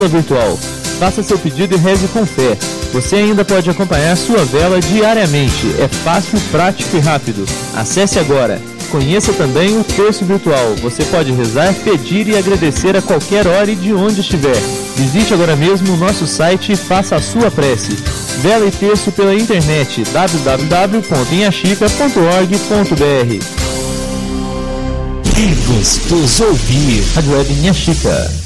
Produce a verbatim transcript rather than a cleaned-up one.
virtual. Faça seu pedido e reze com fé. Você ainda pode acompanhar sua vela diariamente. É fácil, prático e rápido. Acesse agora. Conheça também o terço virtual. Você pode rezar, pedir e agradecer a qualquer hora e de onde estiver. Visite agora mesmo o nosso site e faça a sua prece. Vela e terço pela internet w w w ponto inhaxica ponto org ponto b r. Que gostoso ouvir. Rádio Web Inhaxica.